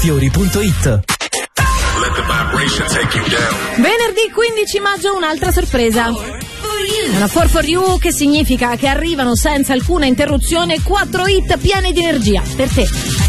Fiori.it. Venerdì 15 maggio un'altra sorpresa. Una 4 che significa che arrivano senza alcuna interruzione 4 hit piene di energia per te.